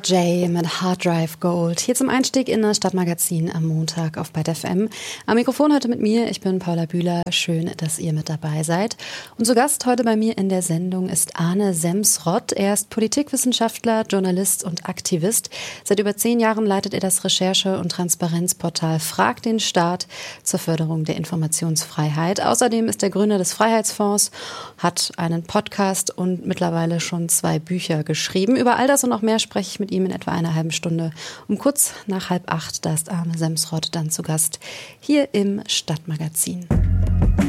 Jay mit Hard Drive Gold. Hier zum Einstieg in das Stadtmagazin am Montag auf Byte FM. Am Mikrofon heute mit mir, ich bin Paula Bühler. Schön, dass ihr mit dabei seid. Und zu Gast heute bei mir in der Sendung ist Arne Semsrott. Er ist Politikwissenschaftler, Journalist und Aktivist. Seit über 10 Jahren leitet er das Recherche- und Transparenzportal Frag den Staat zur Förderung der Informationsfreiheit. Außerdem ist er Gründer des Freiheitsfonds, hat einen Podcast und mittlerweile schon 2 Bücher geschrieben. Über all das und noch mehr spreche ich mit ihm in etwa einer halben Stunde. Um kurz nach 7:30, da ist Arne Semsrott dann zu Gast hier im Stadtmagazin.